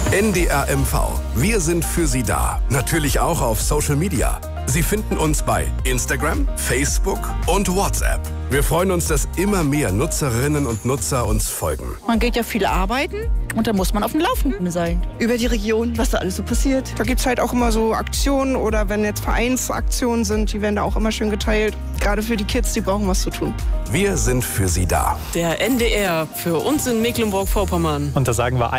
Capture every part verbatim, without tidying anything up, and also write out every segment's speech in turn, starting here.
N D R M V. Wir sind für Sie da. Natürlich auch auf Social Media. Sie finden uns bei Instagram, Facebook und WhatsApp. Wir freuen uns, dass immer mehr Nutzerinnen und Nutzer uns folgen. Man geht ja viel arbeiten und da muss man auf dem Laufenden sein. Über die Region, was da alles so passiert. Da gibt es halt auch immer so Aktionen oder wenn jetzt Vereinsaktionen sind, die werden da auch immer schön geteilt. Gerade für die Kids, die brauchen was zu tun. Wir sind für Sie da. Der N D R für uns in Mecklenburg-Vorpommern. Und da sagen wir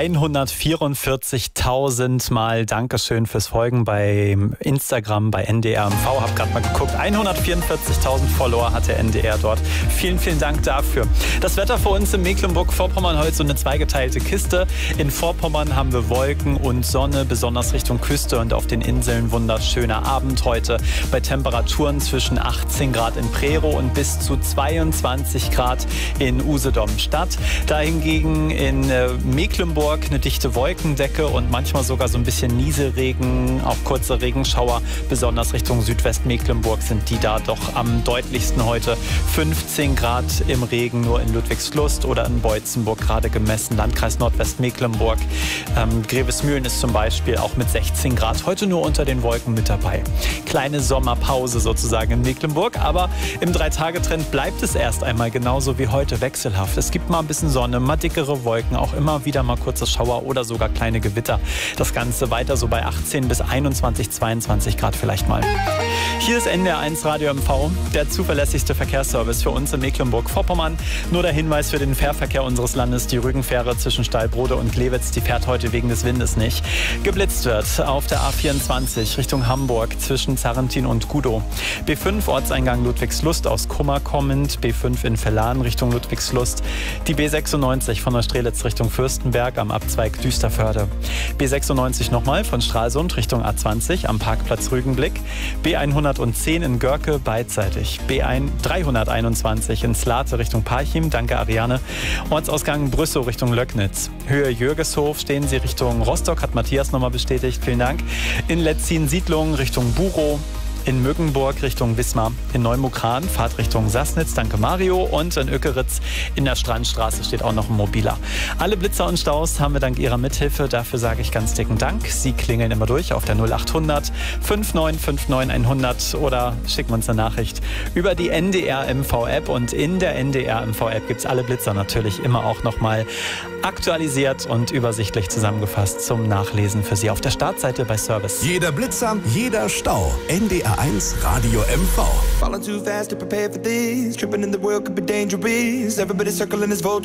hundertvierundvierzigtausend Mal Dankeschön fürs Folgen bei Instagram, bei N D R M V. Hab gerade mal geguckt, hundertvierundvierzigtausend Follower hat der N D R dort. Vielen, vielen Dank dafür. Das Wetter für uns in Mecklenburg-Vorpommern heute so eine zweigeteilte Kiste. In Vorpommern haben wir Wolken und Sonne, besonders Richtung Küste und auf den Inseln wunderschöner Abend heute. Bei Temperaturen zwischen achtzehn Grad in Prerow und bis zu zweiundzwanzig Grad in Usedom-Stadt. Da hingegen in äh, Mecklenburg eine dichte Wolkendecke und manchmal sogar so ein bisschen Nieselregen, auch kurze Regenschauer. Besonders Richtung Südwestmecklenburg sind die da doch am deutlichsten heute. fünfzehn Grad im Regen nur in Ludwigslust oder in Beutzenburg gerade gemessen. Landkreis Nordwestmecklenburg. Ähm, Grevesmühlen ist zum Beispiel auch mit sechzehn Grad heute nur unter den Wolken mit dabei. Kleine Sommerpause sozusagen in Mecklenburg, aber im Drei-Tage-Trend bleibt es erst einmal genauso wie heute wechselhaft. Es gibt mal ein bisschen Sonne, mal dickere Wolken, auch immer wieder mal kurze Schauer oder sogar kleine Gewitter. Das Ganze weiter so bei achtzehn bis einundzwanzig, zweiundzwanzig Grad vielleicht mal. Hier ist N D R eins Radio M V, der zuverlässigste Verkehrsservice für uns in Mecklenburg-Vorpommern. Nur der Hinweis für den Fährverkehr unseres Landes, die Rügenfähre zwischen Stallbrode und Glewitz, die fährt heute wegen des Windes nicht. Geblitzt wird auf der A vierundzwanzig Richtung Hamburg zwischen Zarrentin und Gudow. B fünf Ortseingang Ludwigslust aus Kummer kommend, B fünf in Vellan Richtung Ludwigslust. Die B sechsundneunzig von der Strelitz Richtung Fürstenberg am Abzweig Düsterförde. B sechsundneunzig nochmal von Stralsund Richtung A zwanzig am Parkplatz Rügenblick. B hundertzehn in Görke beidseitig. B dreihunderteinundzwanzig in Slate Richtung Parchim, danke Ariane. Ortsausgang Brüssow Richtung Löcknitz. Höhe Jürgeshof stehen Sie Richtung Rostock, hat Matthias nochmal bestätigt, vielen Dank. In Letzin Siedlung Richtung Burow. In Müggenburg Richtung Wismar, in Neumukran Fahrt Richtung Sassnitz, danke Mario. Und in Ökeritz in der Strandstraße steht auch noch ein Mobiler. Alle Blitzer und Staus haben wir dank Ihrer Mithilfe, dafür sage ich ganz dicken Dank. Sie klingeln immer durch auf der null achthundert neunundfünfzig neunundfünfzig hundert oder schicken uns eine Nachricht über die N D R M V App. Und in der N D R M V App gibt es alle Blitzer natürlich immer auch nochmal aktualisiert und übersichtlich zusammengefasst zum Nachlesen für Sie auf der Startseite bei Service. Jeder Blitzer, jeder Stau. N D R eins Radio M V. Falling too fast to prepare for this. Tripping in the world could be dangerous. Everybody circling this vulture.